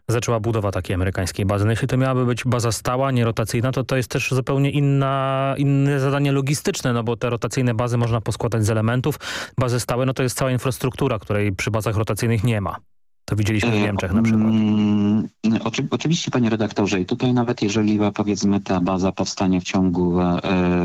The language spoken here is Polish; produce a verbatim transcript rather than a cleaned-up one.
zaczęła budowa takiej amerykańskiej bazy. No jeśli to miałaby być baza stała, nie rotacyjna, to to jest też zupełnie inna, inne zadanie logistyczne, no bo te rotacyjne bazy można poskładać z elementów. Bazy stałe, no to jest cała infrastruktura, której przy bazach rotacyjnych nie ma. To widzieliśmy w Niemczech na przykład. Mm, oczy, oczywiście, panie redaktorze, i tutaj nawet jeżeli powiedzmy ta baza powstanie w ciągu e,